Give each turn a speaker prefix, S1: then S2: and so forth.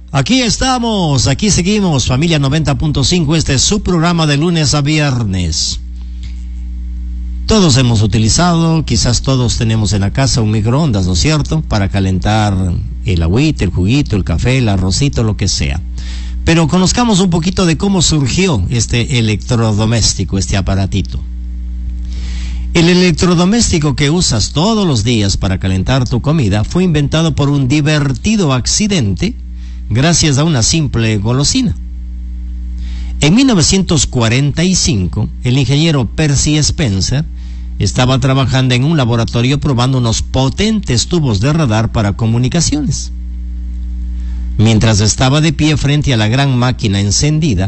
S1: Aquí estamos, aquí seguimos, Familia 90.5, este es su programa de lunes a viernes. Todos hemos utilizado, quizás todos tenemos en la casa un microondas, ¿no es cierto?, para calentar el agüita, el juguito, el café, el arrocito, lo que sea. Pero conozcamos un poquito de cómo surgió este electrodoméstico, este aparatito. El electrodoméstico que usas todos los días para calentar tu comida fue inventado por un divertido accidente gracias a una simple golosina. En 1945, el ingeniero Percy Spencer estaba trabajando en un laboratorio probando unos potentes tubos de radar para comunicaciones. Mientras estaba de pie frente a la gran máquina encendida,